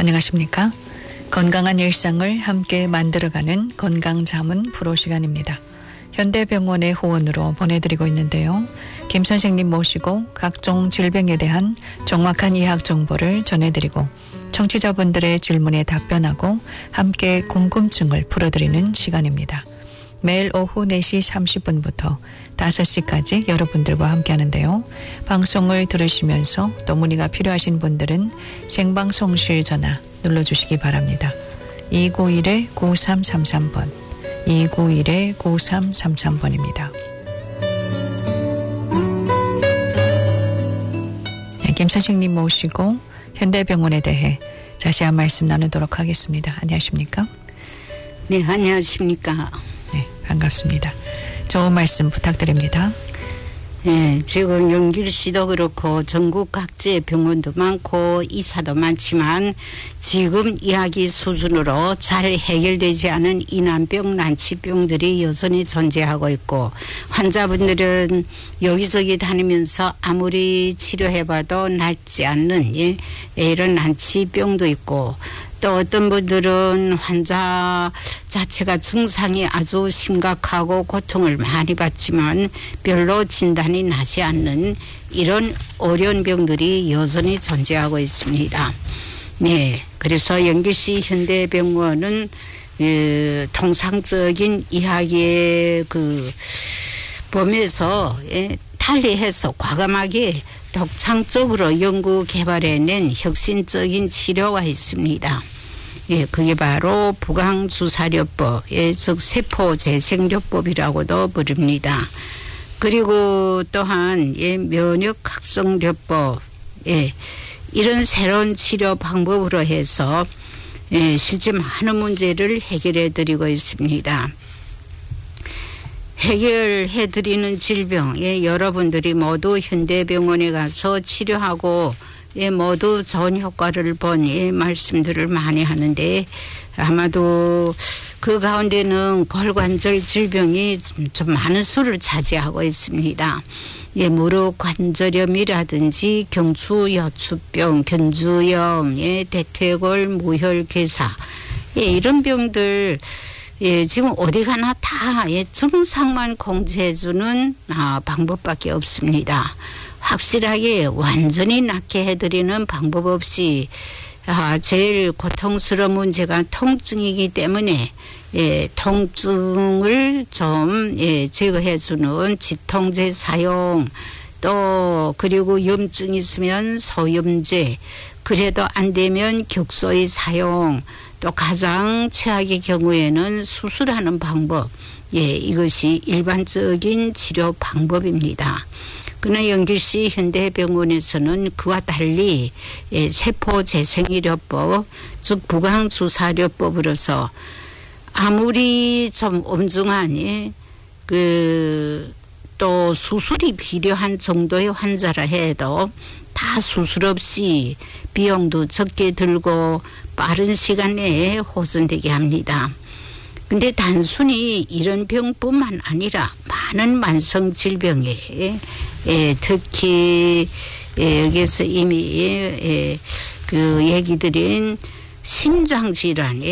안녕하십니까? 건강한 일상을 함께 만들어가는 건강자문 프로 시간입니다. 현대병원의 후원으로 보내드리고 있는데요. 김 선생님 모시고 각종 질병에 대한 정확한 의학 정보를 전해드리고 청취자분들의 질문에 답변하고 함께 궁금증을 풀어드리는 시간입니다. 매일 오후 4시 30분부터 5시까지 여러분들과 함께 하는데요. 방송을 들으시면서 또 문의가 필요하신 분들은 생방송실 전화 눌러주시기 바랍니다. 291-9333번 291-9333번입니다. 네, 김 선생님 모시고 현대병원에 대해 자세한 말씀 나누도록 하겠습니다. 안녕하십니까? 네, 안녕하십니까? 네, 반갑습니다. 좋은 말씀 부탁드립니다. 네, 지금 영길시도 그렇고 전국 각지의 병원도 많고 의사도 많지만 지금 이야기 수준으로 잘 해결되지 않은 이난병, 난치병들이 여전히 존재하고 있고 환자분들은 여기저기 다니면서 아무리 치료해봐도 낫지 않는 이런 난치병도 있고 또 어떤 분들은 환자 자체가 증상이 아주 심각하고 고통을 많이 받지만 별로 진단이 나지 않는 이런 어려운 병들이 여전히 존재하고 있습니다. 네, 그래서 영길시 현대병원은 통상적인 의학의 범위에서 달리해서 과감하게 독창적으로 연구 개발해낸 혁신적인 치료가 있습니다. 예, 그게 바로 부강주사료법, 즉 세포재생요법이라고도 부릅니다. 그리고 또한 면역학성요법, 이런 새로운 치료 방법으로 해서 실제 많은 문제를 해결해드리고 있습니다. 해결해드리는 질병, 여러분들이 모두 현대병원에 가서 치료하고 모두 좋은 효과를 본 말씀들을 많이 하는데 아마도 그 가운데는 골관절 질병이 좀 많은 수를 차지하고 있습니다. 무릎 관절염이라든지 경추여추병, 견주염, 대퇴골, 무혈괴사 이런 병들 지금 어디 가나 다 증상만 공지해주는 방법밖에 없습니다. 확실하게 완전히 낫게 해드리는 방법 없이 제일 고통스러운 문제가 통증이기 때문에 통증을 좀 제거해주는 지통제 사용 또 그리고 염증이 있으면 소염제 그래도 안 되면 격소의 사용 또 가장 최악의 경우에는 수술하는 방법 이것이 일반적인 치료 방법입니다. 그러나 영길시 현대병원에서는 그와 달리 세포재생의료법 즉 부강주사료법으로서 아무리 좀 엄중한 또 수술이 필요한 정도의 환자라 해도 다 수술 없이 비용도 적게 들고 빠른 시간 내에 호전되게 합니다. 근데 단순히 이런 병뿐만 아니라 많은 만성 질병에 특히 여기서 이미 얘기 드린 심장질환